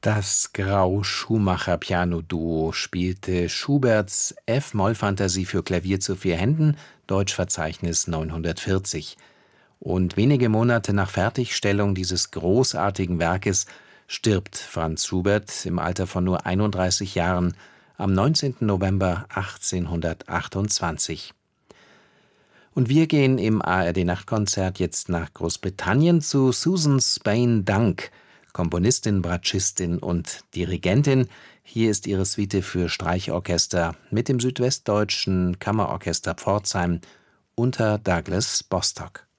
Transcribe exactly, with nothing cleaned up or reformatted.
Das Grau-Schumacher-Piano-Duo spielte Schuberts F-Moll-Fantasie für Klavier zu vier Händen, Deutschverzeichnis neunhundertvierzig. Und wenige Monate nach Fertigstellung dieses großartigen Werkes stirbt Franz Schubert im Alter von nur einunddreißig Jahren am neunzehnten November achtzehnhundertachtundzwanzig. Und wir gehen im A R D-Nachtkonzert jetzt nach Großbritannien zu Susan Spain-Dunk, Komponistin, Bratschistin und Dirigentin. Hier ist ihre Suite für Streichorchester mit dem Südwestdeutschen Kammerorchester Pforzheim unter Douglas Bostock.